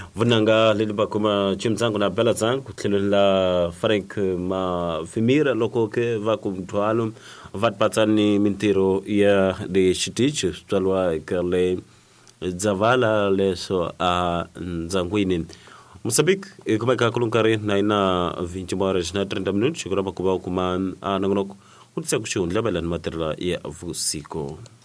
Vunanga liliba kuma chimzangu na bela zangu tlilula Frank ma Fimira loko ke va kumtualum vat patani mintiro ya de shitich talwa kale zavala leso a zanguinin Mosambik kuma ka kulunkari na ina 20 horas na 30 minutos chegou para kuba kuma nangonok kutsa kushun lebelan materla ya vusiko